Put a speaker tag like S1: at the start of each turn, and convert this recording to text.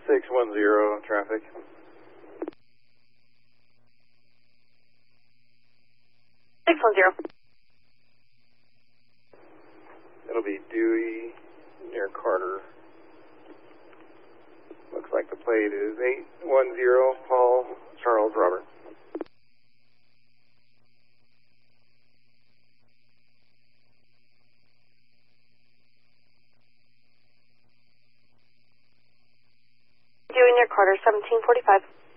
S1: 610 traffic. It'll be Dewey near Carter. Looks like the plate is 810 Paul Charles Robert.
S2: Dewey near Carter, 1745.